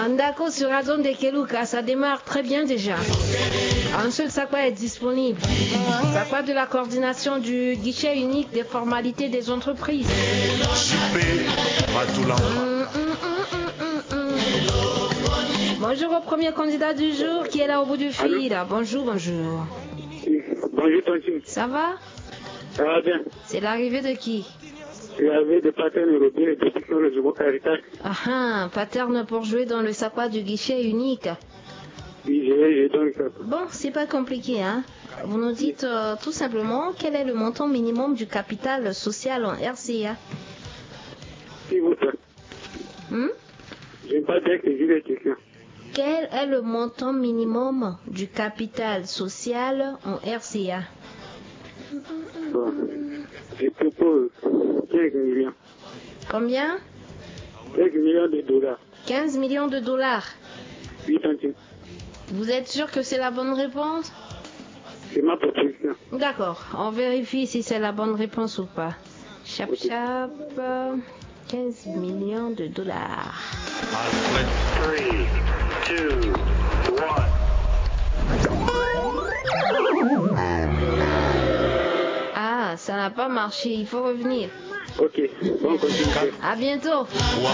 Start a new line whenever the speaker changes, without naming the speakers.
Andako sur la zone de Keluka, ça démarre très bien déjà. Un seul Sakwa est disponible. Sakwa de la coordination du guichet unique des formalités des entreprises. Bonjour au premier candidat du jour qui est là au bout du fil. Bonjour.
Bonjour, Tonton.
Ça va?
Ça va bien.
C'est l'arrivée de qui?
L'arrivée de Paterne Robin et de Piquant le Jubo Caritas.
Paterne pour jouer dans le Sakwa du guichet unique.
Oui, je vais dans le Sakwa.
Bon, c'est pas compliqué, hein. Vous nous dites tout simplement quel est le montant minimum du capital social en RCA.
S'il vous plaît. Je n'ai pas bien saisi les questions.
Quel est le montant minimum du capital social en RCA?
Bon, je propose 15 millions.
Combien?
15 millions de dollars.
15 millions de dollars.
Oui, Tonton.
Vous êtes sûr que c'est la bonne réponse?
C'est ma proposition.
D'accord, on vérifie si c'est la bonne réponse ou pas. Chap, 15 millions de dollars.
3, 2, 1.
Ça n'a pas marché, il faut revenir.
Ok, bon, continue.
À bientôt.